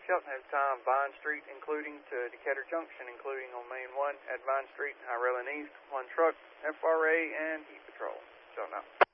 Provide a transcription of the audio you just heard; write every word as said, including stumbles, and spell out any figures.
Shelton has time Vine Street, including to Decatur Junction, including on Main one at Vine Street, High Railing East, one truck, F R A, and Heat Patrol. Shelton out.